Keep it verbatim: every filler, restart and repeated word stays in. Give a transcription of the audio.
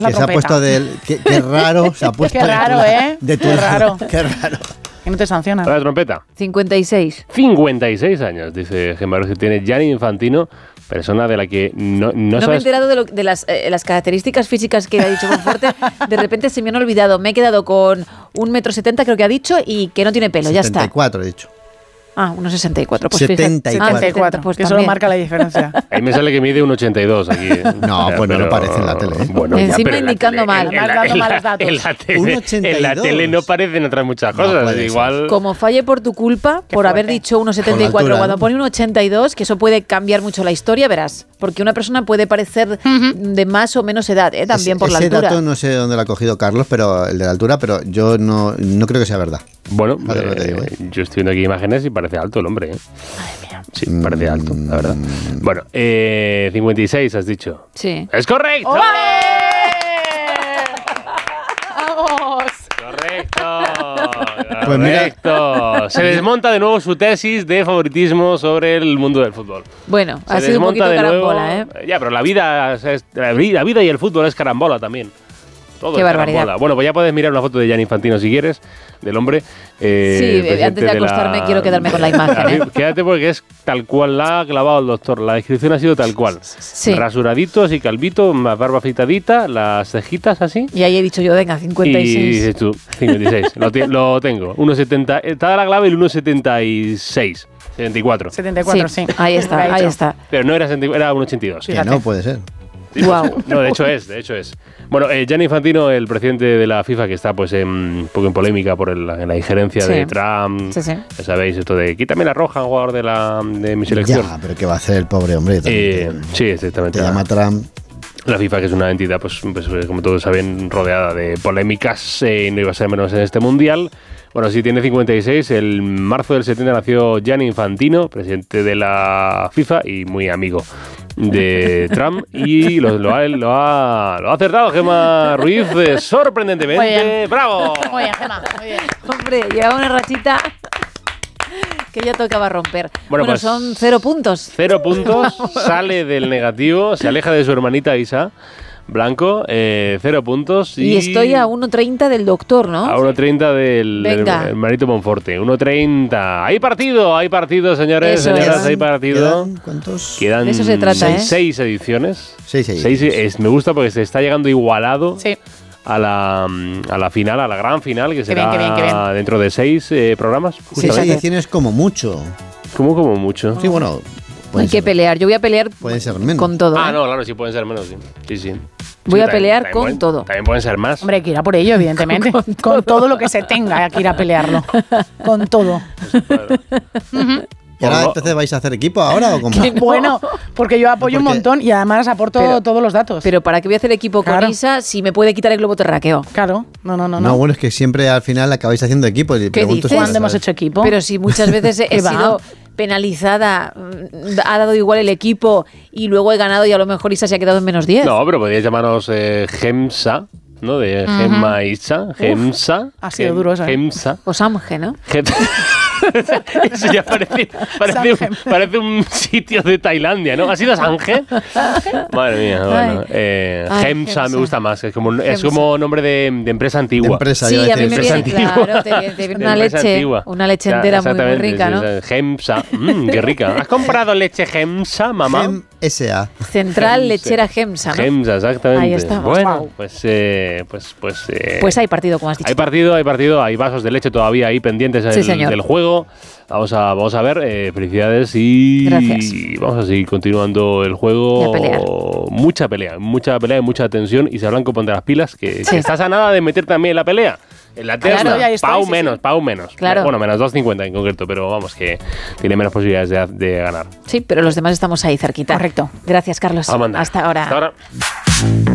Que se ha puesto de... Qué, qué raro se ha puesto Qué raro, de, ¿eh? de tu Qué raro. Qué raro. Que no te sancionan. La trompeta. cincuenta y seis. cincuenta y seis años, dice Gemma Ruiz, que tiene Gianni Infantino, persona de la que no, no, No sabes... me he enterado de, lo, de las, eh, las características físicas que ha dicho Monforte. De repente se me han olvidado. Me he quedado con un metro setenta, creo que ha dicho, y que no tiene pelo. Ya setenta y cuatro está. he dicho. Ah, unos sesenta y cuatro. Pues setenta y cuatro. fíjate. Ah, setenta y cuatro, pues que solo también. marca la diferencia. Ahí me sale que mide un ochenta y dos aquí. No, pues no lo parece en la tele, ¿eh? Bueno, ya, Encima pero en la indicando tele- mal. en la- Marcando en la- malos datos. En la tele, un ochenta y dos. en la tele no parecen otras muchas No cosas. puede ser. Igual... Como falle por tu culpa, por haber fuerte. dicho unos setenta y cuatro, Por la altura, cuando ¿no? pone un ochenta y dos, que eso puede cambiar mucho la historia, verás. Porque una persona puede parecer de más o menos edad, ¿eh? También Ese- por la ese altura. dato no sé dónde lo ha cogido Carlos, pero el de la altura, pero yo no, no creo que sea verdad. Bueno, Fíjate lo que te digo, eh, ¿eh? yo estoy viendo aquí imágenes y parece alto el hombre. ¿eh? Sí, parece alto, la verdad. Mm. Bueno, eh, cincuenta y seis has dicho. Sí. ¡Es correcto! ¡Vamos! Correcto. Pues mira- Correcto. Se desmonta de nuevo su tesis de favoritismo sobre el mundo del fútbol. Bueno, Se ha sido un desmonta poquito de carambola, ¿eh? nuevo. Ya, pero la vida, es- la vida y el fútbol es carambola también. Todo Qué es barbaridad. carambola. Bueno, pues ya puedes mirar una foto de Gianni Infantino si quieres, del hombre. eh, Sí, presidente antes de acostarme la- quiero quedarme con la imagen, ¿eh? Quédate porque es tal cual la ha clavado el doctor. La descripción ha sido tal cual. Sí. Rasuradito, así calvito, más barba afeitadita, las cejitas así. Y ahí he dicho yo, venga, cincuenta y Y seis. dices tú, cincuenta y seis. lo, ti- lo tengo. uno setenta. Está la clave el uno setenta y seis. setenta y cuatro. setenta y cuatro, sí. Ahí está, Lo ha ahí hecho. está. Pero no era, setenta y cuatro, era uno ochenta y dos. Que Fíjate. no puede ser. Sí, Guau. pues, no, de hecho es, de hecho es. Bueno, eh, Gianni Infantino, el presidente de la FIFA, que está pues en, un poco en polémica por el- la injerencia Sí. de Trump. Sí, sí. Ya sabéis, esto de quítame la roja, jugador de, la, de mi selección. Ya, pero ¿qué va a hacer el pobre hombre? Eh, También sí, te, exactamente. te llama Trump. La FIFA, que es una entidad, pues, pues, como todos saben, rodeada de polémicas, eh, y no iba a ser menos en este mundial. Bueno, sí, tiene cincuenta y seis. El marzo del setenta nació Gianni Infantino, presidente de la FIFA y muy amigo de Trump. Y lo, lo ha, lo, ha, lo ha acertado Gemma Ruiz, eh, sorprendentemente. Muy bien. ¡Bravo! Muy bien, Gemma, muy bien. Hombre, lleva una rachita que ya tocaba romper. Bueno, Bueno, pues- son cero puntos. Cero puntos, sale del negativo, se aleja de su hermanita Isa Blanco, eh, cero puntos. Y, Y estoy a uno treinta del doctor, ¿no? A uno treinta del Venga. hermanito Monforte. uno treinta. Hay partido, hay partido, señores, Eso señoras, es. hay partido. ¿Quedan cuántos? Quedan De eso se trata, seis, ¿eh? seis ediciones. Seis, seis. Seis, es- me gusta porque se está llegando igualado Sí. a, la, a la final, a la gran final, que será bien, qué bien, qué bien. dentro de seis eh, programas. Seis Justamente. ediciones como mucho. Como, como mucho. Sí, bueno. Hay pueden que ser- pelear. Yo voy a pelear Pueden ser menos. con todo. Ah, ¿eh? no, claro, sí pueden ser menos, sí. Sí, sí. Voy Sí, a también- pelear también con pueden- todo. También pueden ser más. Hombre, hay que ir a por ello, evidentemente. Con, todo lo que se tenga, hay que ir a pelearlo. Con todo. ¿Y ahora Por lo- entonces vais a hacer equipo ahora o cómo? Bueno, porque yo apoyo un Porque- montón y además aporto Pero- todos los datos. Pero ¿para qué voy a hacer equipo con Claro. Isa si me puede quitar el globo terráqueo? Claro, no, no, no. No, no. bueno, es que siempre al final acabáis haciendo equipo. Y pregunto dices? si ¿Cuándo lo hemos sabes. hecho equipo? Pero si muchas veces he, he ¿Qué va? sido penalizada, mm, ha dado igual el equipo y luego he ganado y a lo mejor Isa se ha quedado en menos diez. No, pero podríais llamaros eh, Gemsa, ¿no? De Gemma Isa. Gemsa. ha sido Gem- duro eso, ¿eh? Gemsa. O Samge, ¿no? Gem- Eso ya parece, parece, un, parece un sitio de Tailandia, ¿no? ¿Ha sido Sange? Madre mía, bueno. Ay. Eh, Ay, Gemsa me Gemsa. gusta más, es como, es Gemsa. como nombre de, de empresa De antigua. empresa, Sí, iba a mí me decir. viene, Empresa antigua. claro, te, te viene De una empresa leche, antigua. una leche Ya, entera muy, muy exactamente, rica, sí, ¿no? sí, Gemsa, mm, qué rica. ¿Has comprado leche Gemsa, mamá? Gem S A. Central Gemsa. Lechera Gemsa, ¿no? Gemsa, exactamente. Ahí estamos. Bueno, Guau. pues, eh, pues, pues, eh, Pues hay partido, como has dicho. hay partido, hay partido, hay vasos de leche todavía ahí pendientes Sí, del, señor. del juego. Vamos a, vamos a ver, eh, felicidades y Gracias. vamos a seguir continuando el juego. Y a pelear. Mucha pelea, mucha pelea y mucha tensión. Y se Blanco ponte las pilas, que, Sí. que estás a nada de meter también la pelea. En la terna, Claro, ya estoy, Pau sí, sí. menos, Pau menos. Claro. Bueno, menos dos cincuenta en concreto, pero vamos, que tiene menos posibilidades de, de ganar. Sí, pero los demás estamos ahí cerquita. Correcto. Gracias, Carlos. Amanda. Hasta ahora. Hasta ahora.